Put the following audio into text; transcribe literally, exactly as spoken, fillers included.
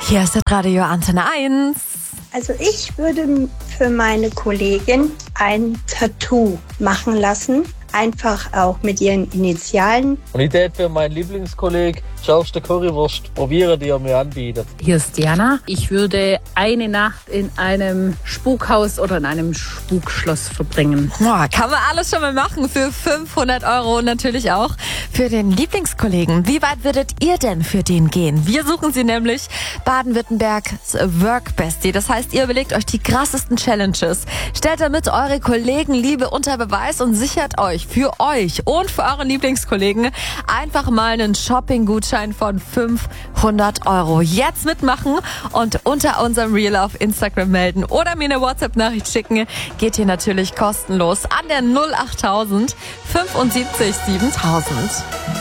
Hier ist das Radio Antenne eins. Also ich würde für meine Kollegin ein Tattoo machen lassen. Einfach auch mit ihren Initialen. Und ich würde für meinen Lieblingskollegen schärfste Currywurst probieren, die er mir anbietet. Hier ist Diana. Ich würde eine Nacht in einem Spukhaus oder in einem Spukschloss verbringen. Boah, kann man alles schon mal machen für fünfhundert Euro und natürlich auch für den Lieblingskollegen. Wie weit würdet ihr denn für den gehen? Wir suchen sie nämlich Baden-Württembergs Workbestie. Das heißt, ihr überlegt euch die krassesten Challenges. Stellt damit eure Kollegenliebe unter Beweis und sichert euch für euch und für euren Lieblingskollegen einfach mal einen Shopping-Gutschein von fünfhundert Euro. Jetzt mitmachen und unter unserem Reel auf Instagram melden oder mir eine WhatsApp-Nachricht schicken. Geht hier natürlich kostenlos an der null achttausend fünfundsiebzig siebentausend.